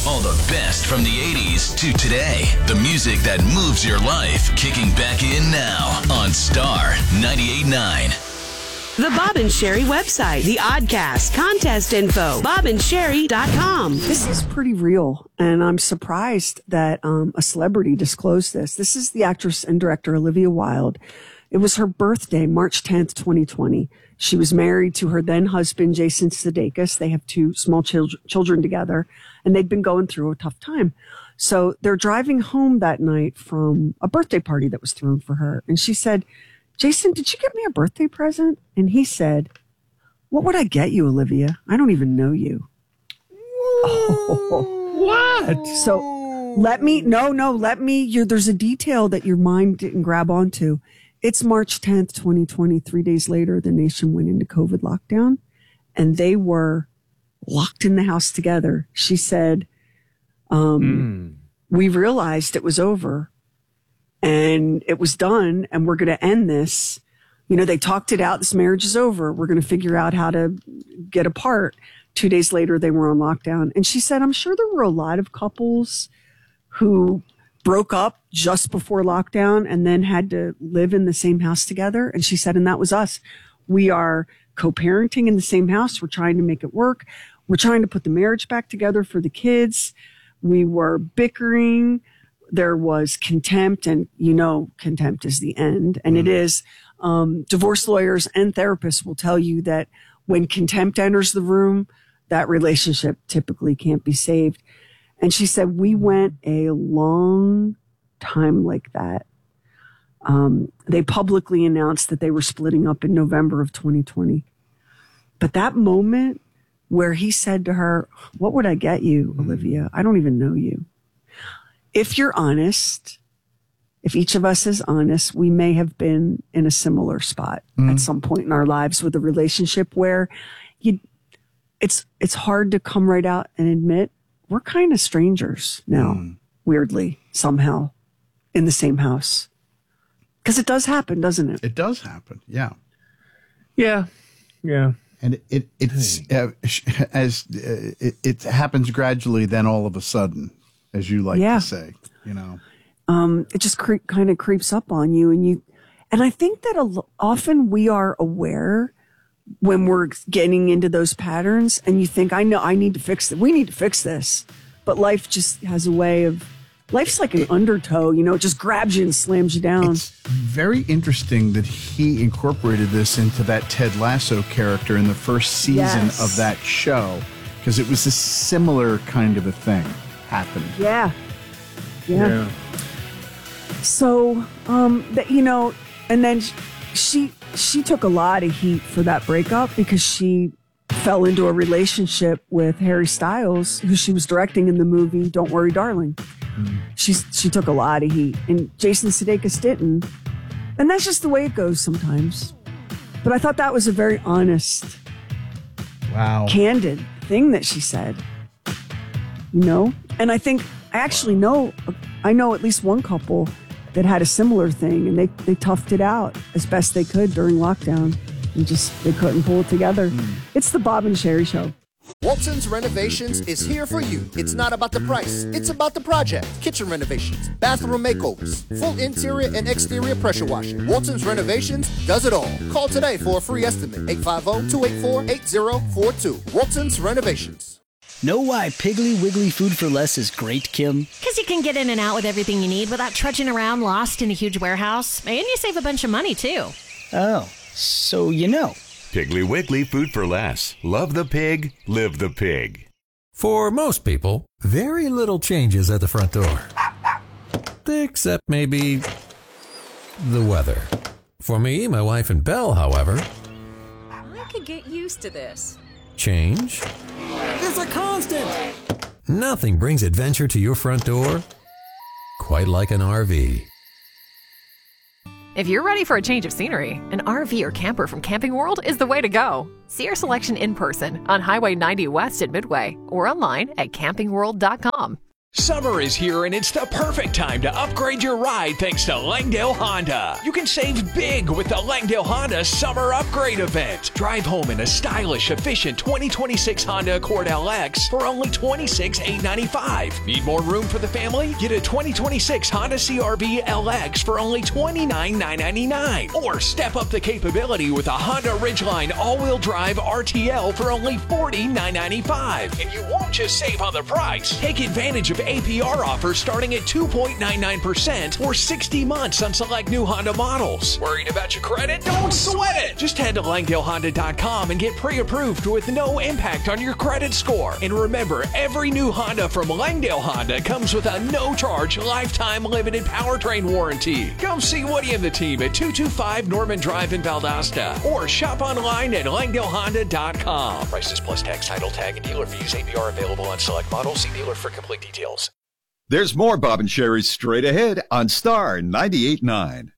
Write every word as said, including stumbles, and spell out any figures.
All the best from the eighties to today. The music that moves your life. Kicking back in now on Star ninety-eight point nine. The Bob and Sherry website, the Oddcast, contest info, bob and sherry dot com. This is pretty real, and I'm surprised that um, a celebrity disclosed this. This is the actress and director Olivia Wilde. It was her birthday, March tenth, twenty twenty. She was married to her then husband, Jason Sudeikis. They have two small chil- children together, and they'd been going through a tough time. So they're driving home that night from a birthday party that was thrown for her. And she said, Jason, did you get me a birthday present? And he said, what would I get you, Olivia? I don't even know you. Oh. What? So let me, no, no, let me, you're, there's a detail that your mind didn't grab onto. It's March tenth, twenty twenty. Three days later, the nation went into COVID lockdown, and they were locked in the house together. She said, um, mm. we realized it was over and it was done, and we're going to end this. You know, they talked it out. This marriage is over. We're going to figure out how to get apart. Two days later, they were on lockdown. And she said, I'm sure there were a lot of couples who broke up just before lockdown and then had to live in the same house together. And she said, and that was us. We are co-parenting in the same house. We're trying to make it work. We're trying to put the marriage back together for the kids. We were bickering. There was contempt, and you know, contempt is the end. And mm-hmm. it is, um, divorce lawyers and therapists will tell you that when contempt enters the room, that relationship typically can't be saved. And she said, we went a long time like that. Um, they publicly announced that they were splitting up in November of twenty twenty. But that moment where he said to her, what would I get you, Olivia? I don't even know you. If you're honest, if each of us is honest, we may have been in a similar spot mm. at some point in our lives with a relationship where you, it's, it's hard to come right out and admit, we're kind of strangers now, mm. weirdly, somehow, in the same house. Because it does happen, doesn't it? It does happen, yeah. Yeah, yeah. And it, it it's uh, as uh, it, it happens gradually, then all of a sudden, as you like yeah. to say, you know. Um, it just cre- kind of creeps up on you, and you, and I think that a, often we are aware when we're getting into those patterns, and you think, I know, I need to fix it. We need to fix this. But life just has a way of, life's like an it, undertow, you know, it just grabs you and slams you down. It's very interesting that he incorporated this into that Ted Lasso character in the first season yes. of that show, because it was a similar kind of a thing happened. Yeah. Yeah. yeah. So, um, that, you know, and then she, she took a lot of heat for that breakup because she fell into a relationship with Harry Styles, who she was directing in the movie Don't Worry, Darling. Mm. She, she took a lot of heat, and Jason Sudeikis didn't. And that's just the way it goes sometimes. But I thought that was a very honest, wow, candid thing that she said. You know? And I think, I actually know, I know at least one couple that had a similar thing, and they, they toughed it out as best they could during lockdown, and just, they couldn't pull it together. Mm. It's the Bob and Sherry Show. Walton's Renovations is here for you. It's not about the price, it's about the project. Kitchen renovations, bathroom makeovers, full interior and exterior pressure washing. Walton's Renovations does it all. Call today for a free estimate. eight five zero, two eight four, eight zero four two. Walton's Renovations. Know why Piggly Wiggly Food for Less is great, Kim? Because you can get in and out with everything you need without trudging around lost in a huge warehouse. And you save a bunch of money, too. Oh, so you know. Piggly Wiggly Food for Less. Love the pig, live the pig. For most people, very little changes at the front door. Except maybe the weather. For me, my wife, and Belle, however... I could get used to this. Change... It's a constant! Nothing brings adventure to your front door quite like an R V. If you're ready for a change of scenery, an R V or camper from Camping World is the way to go. See our selection in person on Highway ninety West at Midway or online at camping world dot com. Summer is here and it's the perfect time to upgrade your ride thanks to Langdale Honda. You can save big with the Langdale Honda Summer Upgrade Event. Drive home in a stylish, efficient twenty twenty-six Honda Accord L X for only twenty-six thousand eight hundred ninety-five dollars. Need more room for the family? Get a twenty twenty-six Honda C R V L X for only twenty-nine thousand nine hundred ninety-nine dollars. Or step up the capability with a Honda Ridgeline all-wheel drive R T L for only forty thousand nine hundred ninety-five dollars. And you won't just save on the price. Take advantage of A P R offers starting at two point nine nine percent or sixty months on select new Honda models. Worried about your credit? Don't sweat it! Just head to Langdale Honda dot com and get pre-approved with no impact on your credit score. And remember, every new Honda from Langdale Honda comes with a no-charge lifetime limited powertrain warranty. Come see Woody and the team at two two five Norman Drive in Valdosta or shop online at Langdale Honda dot com. Prices plus tax, title tag, and dealer fees. A P R available on select models. See dealer for complete details. There's more Bob and Sherry straight ahead on Star ninety-eight point nine.